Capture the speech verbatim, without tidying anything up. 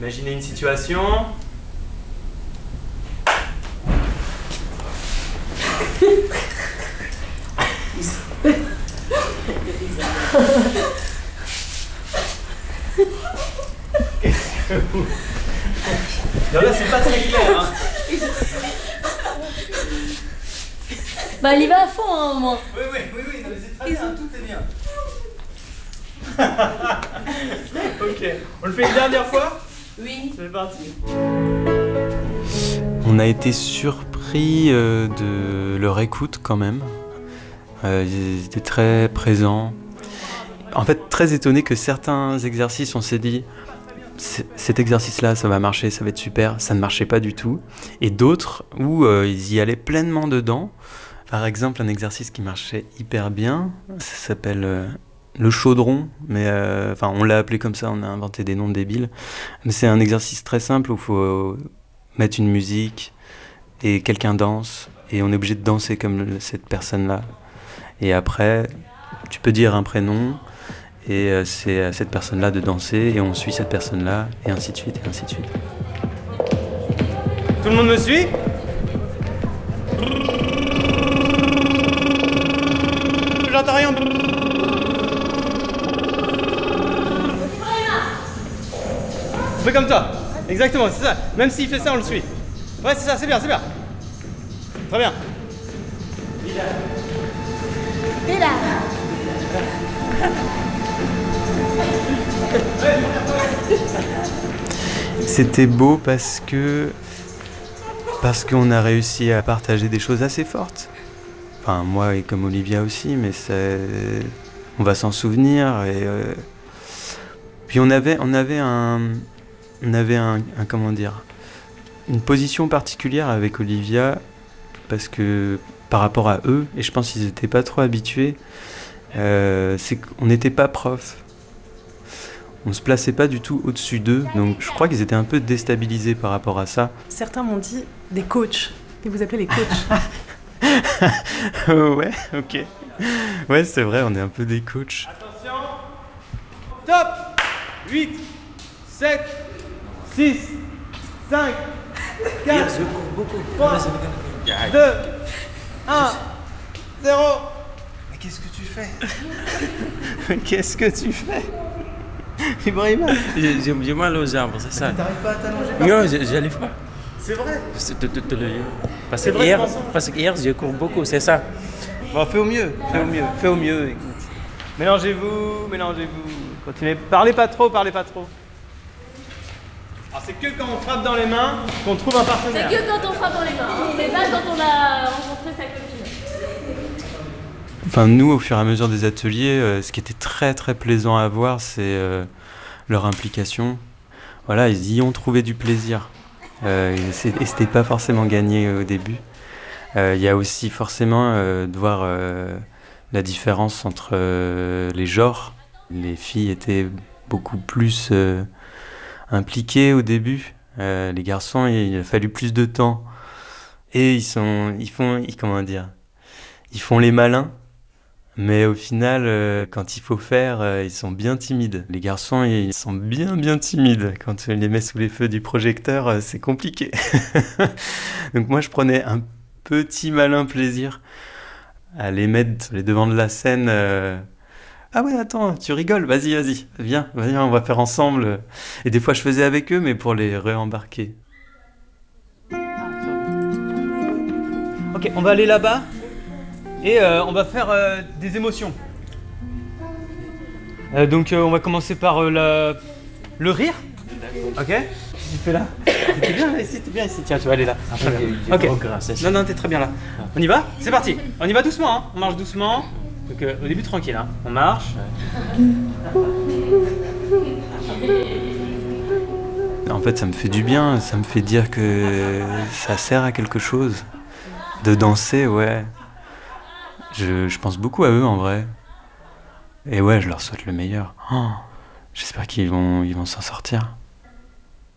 Imaginez une situation. Non, là c'est pas très clair. Hein. Bah elle y va à fond hein, au moins. Oui, oui, oui, oui, non, mais c'est très bien, tout est bien. Ok, on le fait une dernière fois? Oui. C'est parti. On a été surpris euh, de leur écoute quand même. Euh, ils étaient très présents. En fait, très étonné que certains exercices, on s'est dit cet exercice-là, ça va marcher, ça va être super. Ça ne marchait pas du tout. Et d'autres où euh, ils y allaient pleinement dedans. Par exemple, un exercice qui marchait hyper bien, ça s'appelle euh, le chaudron, mais euh, enfin on l'a appelé comme ça, on a inventé des noms débiles. Mais c'est un exercice très simple où il faut euh, mettre une musique et quelqu'un danse et on est obligé de danser comme cette personne-là. Et après, tu peux dire un prénom et euh, c'est à cette personne-là de danser et on suit cette personne-là et ainsi de suite et ainsi de suite. Tout le monde me suit? J'entends rien. Fais comme toi. Exactement, c'est ça. Même s'il fait ça, on le suit. Ouais, c'est ça, c'est bien, c'est bien. Très bien. T'es là. C'était beau parce que parce qu'on a réussi à partager des choses assez fortes. Enfin, moi et comme Olivia aussi, mais c'est... on va s'en souvenir. Et euh... puis on avait, on avait un, on avait un, un, comment dire, une position particulière avec Olivia parce que par rapport à eux, et je pense qu'ils n'étaient pas trop habitués, euh, c'est qu'on n'était pas prof. On ne se plaçait pas du tout au-dessus d'eux, donc je crois qu'ils étaient un peu déstabilisés par rapport à ça. Certains m'ont dit des coachs, et vous appelez les coachs. Ouais, ok. Ouais, c'est vrai, on est un peu des coachs. Attention. Top. huit, sept, six, cinq, quatre, trois, deux, un, zéro. Mais qu'est-ce que tu fais? Mais qu'est-ce que tu fais? Ibrahima, j'ai, j'ai, j'ai mal aux jambes, c'est ça. T'arrives pas à t'allonger par Non, je j'arrive pas. C'est vrai. C'est, te, te, te le... Parce, C'est que vrai, hier, c'est mensonge. parce que hier, je cours beaucoup, c'est ça. Bon, fais au mieux, fais au mieux, fais au mieux, écoute. Mélangez-vous, mélangez-vous. Continuez, parlez pas trop, parlez pas trop. Alors c'est que quand on frappe dans les mains qu'on trouve un C'est partenaire. que quand on frappe dans les mains, hein. C'est pas quand on a rencontré sa copine. Enfin, nous, au fur et à mesure des ateliers, euh, ce qui était très très plaisant à voir, c'est euh, leur implication. Voilà, ils y ont trouvé du plaisir. Euh, et, c'est, et c'était pas forcément gagné au début. Il euh, y a aussi forcément euh, de voir euh, la différence entre euh, les genres. Les filles étaient beaucoup plus euh, impliquées au début. Euh, les garçons, il a fallu plus de temps. Et ils sont, ils font, ils, comment dire, ils font les malins. Mais au final, euh, quand il faut faire, euh, ils sont bien timides. Les garçons, ils sont bien bien timides. Quand tu les mets sous les feux du projecteur, euh, c'est compliqué. Donc moi, je prenais un petit malin plaisir à les mettre sur les devants de la scène. Euh... Ah ouais, attends, tu rigoles, vas-y, vas-y, viens, viens, on va faire ensemble. Et des fois, je faisais avec eux, mais pour les réembarquer. Ok, on va aller là-bas et euh, on va faire euh, des émotions. Euh, donc euh, on va commencer par euh, la... le rire. Ok. Tu fais là. T'es bien là ici, t'es bien ici. Tiens, tu vas aller là. Ok. Non, non, t'es très bien là. On y va? C'est parti. On y va doucement, hein. On marche doucement. Donc euh, au début tranquille, hein. On marche. En fait, ça me fait du bien. Ça me fait dire que ça sert à quelque chose. De danser, ouais. Je, je pense beaucoup à eux en vrai. Et ouais, je leur souhaite le meilleur. Oh, j'espère qu'ils vont, ils vont s'en sortir.